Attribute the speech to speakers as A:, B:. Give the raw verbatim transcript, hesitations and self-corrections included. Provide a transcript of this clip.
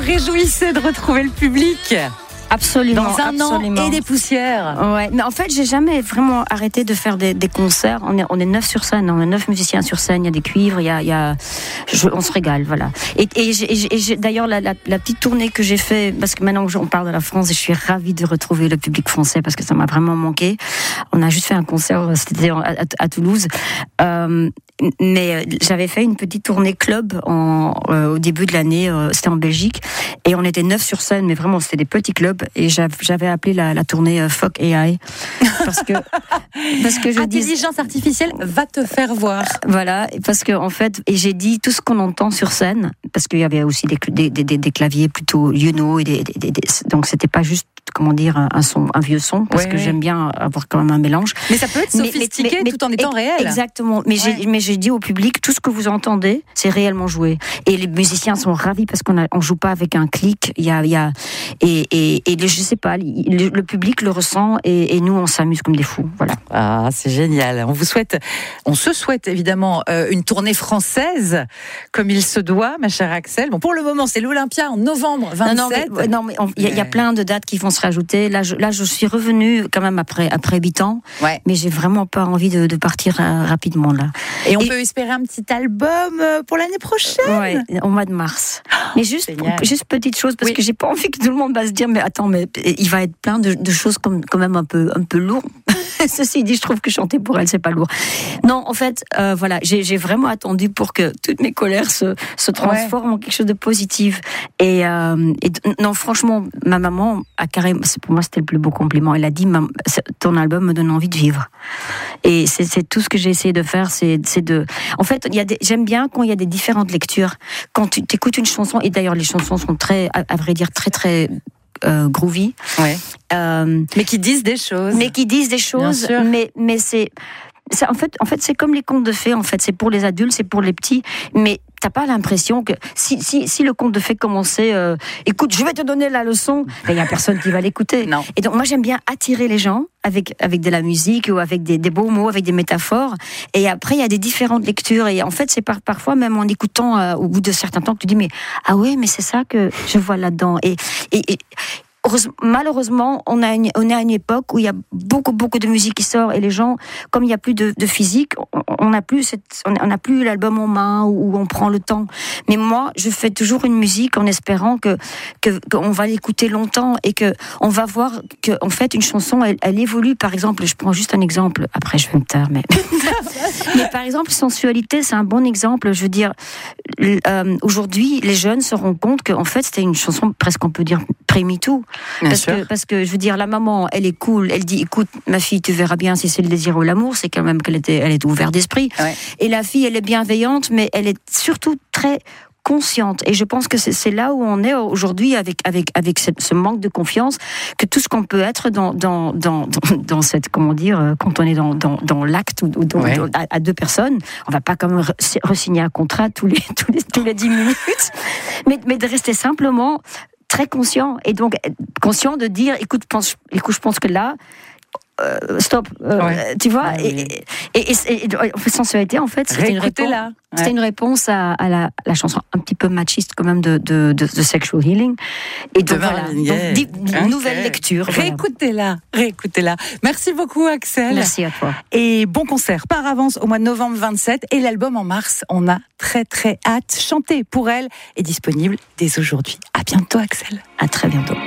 A: réjouissez de retrouver le public
B: Absolument,
A: dans un
B: absolument.
A: an et des poussières.
B: Ouais, mais en fait, j'ai jamais vraiment arrêté de faire des, des concerts. On est, on est neuf sur scène, on est neuf musiciens sur scène. Il y a des cuivres, il y a, il y a, je, on se régale, voilà. Et, et, j'ai, et j'ai, d'ailleurs, la, la, la petite tournée que j'ai fait, parce que maintenant on parle de la France, et je suis ravie de retrouver le public français parce que ça m'a vraiment manqué. On a juste fait un concert, c'était à, à, à Toulouse. Euh, mais j'avais fait une petite tournée club en, euh, au début de l'année, euh, c'était en Belgique, et on était neuf sur scène, mais vraiment c'était des petits clubs, et j'avais, j'avais appelé la, la tournée euh, Fuck A I parce que parce que je dis
A: intelligence artificielle va te faire voir.
B: Voilà, parce que en fait, et j'ai dit tout ce qu'on entend sur scène, parce qu'il y avait aussi des des, des, des claviers plutôt Juno, et des, des, des, des, donc c'était pas juste, comment dire, un son, un vieux son, parce ouais, que ouais. j'aime bien avoir quand même un mélange.
A: Mais ça peut être sophistiqué mais, mais, mais, tout en étant réel.
B: Exactement. Mais ouais. j'ai, mais j'ai dit au public, tout ce que vous entendez, c'est réellement joué. Et les musiciens sont ravis parce qu'on a, on joue pas avec un clic. Il y a, il y a, et, et, et je sais pas, le, le public le ressent, et, et nous, on s'amuse comme des fous. Voilà.
A: Ah, c'est génial. On vous souhaite, on se souhaite évidemment euh, une tournée française comme il se doit, ma chère Axel. Bon, pour le moment, c'est l'Olympia en novembre vingt-sept.
B: Non, non, mais, non, mais il y, y a plein de dates qui vont se rajouter. Là, je, là, je suis revenue quand même après après huit ans,
A: ouais.
B: mais j'ai vraiment pas envie de, de partir euh, rapidement là.
A: Et on et, peut espérer un petit album pour l'année prochaine.
B: Ouais, au mois de mars. Oh, mais juste, juste petite chose, parce oui. que j'ai pas envie que tout le monde va se dire, mais attends, mais il va être plein de, de choses comme quand même un peu un peu lourdes. Ceci dit, je trouve que chanter pour elle, c'est pas lourd. Non, en fait, euh, voilà, j'ai, j'ai vraiment attendu pour que toutes mes colères se, se transforment ouais. en quelque chose de positif. Et, euh, et non, franchement, ma maman a carrément, c'est, pour moi, c'était le plus beau compliment. Elle a dit, ton album me donne envie de vivre. Et c'est, c'est tout ce que j'ai essayé de faire, c'est, c'est de. En fait, il y a des, j'aime bien quand il y a des différentes lectures. Quand tu écoutes une chanson, et d'ailleurs, les chansons sont très, à, à vrai dire, très très. Euh, groovy,
A: ouais.
B: euh,
A: mais qui disent des choses,
B: mais qui disent des choses, mais mais c'est, c'est en fait en fait c'est comme les contes de fées, en fait c'est pour les adultes, c'est pour les petits, mais t'as pas l'impression que si si si le conte de fées commençait, euh, écoute, je vais te donner la leçon, il y a personne qui va l'écouter.
A: Non.
B: Et donc moi j'aime bien attirer les gens avec avec de la musique ou avec des, des beaux mots, avec des métaphores. Et après il y a des différentes lectures, et en fait c'est par, parfois même en écoutant euh, au bout de certains temps que tu dis mais ah ouais mais c'est ça que je vois là-dedans. Et et, et malheureusement, on a une, on est à une époque où il y a beaucoup, beaucoup de musique qui sort, et les gens, comme il n'y a plus de, de physique, on n'a plus cette, on n'a plus l'album en main où on prend le temps. Mais moi, je fais toujours une musique en espérant que, que, qu'on va l'écouter longtemps, et que on va voir que, en fait, une chanson, elle, elle évolue. Par exemple, je prends juste un exemple. Après, je vais me taire, mais, mais par exemple, Sensualité, c'est un bon exemple. Je veux dire, euh, aujourd'hui, les jeunes se rendent compte qu'en fait, c'était une chanson presque, on peut dire, pré-MeToo. Parce que, parce que, je veux dire, la maman, elle est cool, elle dit, écoute, ma fille, tu verras bien si c'est le désir ou l'amour, c'est quand même qu'elle était, elle est ouverte d'esprit.
A: Ouais.
B: Et la fille, elle est bienveillante, mais elle est surtout très consciente. Et je pense que c'est, c'est là où on est aujourd'hui, avec, avec, avec ce, ce manque de confiance, que tout ce qu'on peut être dans, dans, dans, dans, dans cette, comment dire, quand on est dans, dans, dans l'acte, ou, ou dans, ouais. à, à deux personnes, on va pas quand même re-signer un contrat tous les, tous les, tous les dix minutes, mais, mais de rester simplement très conscient, et donc conscient de dire, écoute, pense, écoute, je pense que là, euh, stop, euh, ouais. tu vois, ah, et, oui. et, et, et, et en fait, Sensualité, en fait, c'était une réponse, ouais. c'était une réponse à, à la, la chanson un petit peu machiste quand même de, de, de, de Sexual Healing. Et donc
A: de
B: voilà,
A: yeah.
B: donc, okay. nouvelle lecture.
A: Réécoutez-la, réécoutez-la. Merci beaucoup, Axel.
B: Merci à toi.
A: Et bon concert par avance au mois de novembre vingt-sept, et l'album en mars. On a très très hâte. Chanter pour elle est disponible dès aujourd'hui. À bientôt, Axel.
B: À très bientôt.